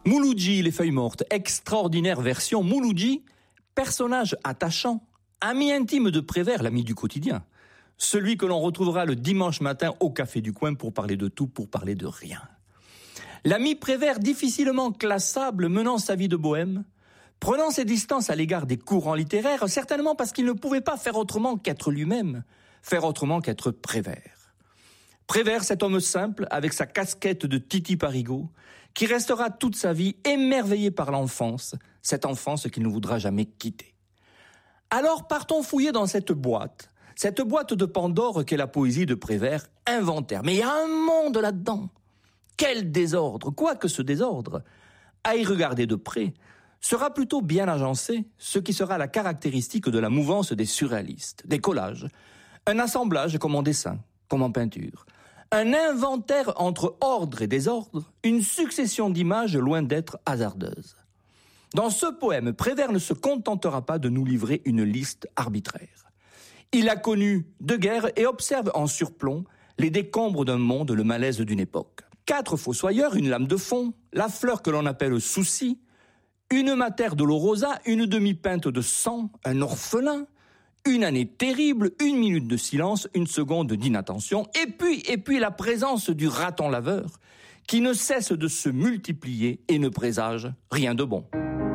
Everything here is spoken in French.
Mouloudji, les feuilles mortes, extraordinaire version. Mouloudji, personnage attachant, ami intime de Prévert, l'ami du quotidien. Celui que l'on retrouvera le dimanche matin au café du coin pour parler de tout, pour parler de rien. L'ami Prévert difficilement classable menant sa vie de bohème, prenant ses distances à l'égard des courants littéraires, certainement parce qu'il ne pouvait pas faire autrement qu'être lui-même, faire autrement qu'être Prévert. Prévert, cet homme simple, avec sa casquette de Titi Parigot, qui restera toute sa vie émerveillé par l'enfance, cette enfance qu'il ne voudra jamais quitter. Alors partons fouiller dans cette boîte de Pandore qu'est la poésie de Prévert, inventaire. Mais il y a un monde là-dedans. Quel désordre, quoique ce désordre, à y regarder de près, sera plutôt bien agencé, ce qui sera la caractéristique de la mouvance des surréalistes, des collages, un assemblage comme en dessin, comme en peinture, un inventaire entre ordre et désordre, une succession d'images loin d'être hasardeuses. Dans ce poème, Prévert ne se contentera pas de nous livrer une liste arbitraire. Il a connu deux guerres et observe en surplomb les décombres d'un monde, le malaise d'une époque. 4 fossoyeurs, une lame de fond, la fleur que l'on appelle souci, une Mater Dolorosa, une demi-pinte de sang, un orphelin, une année terrible, 1 minute de silence, 1 seconde d'inattention, et puis la présence du raton laveur, qui ne cesse de se multiplier et ne présage rien de bon.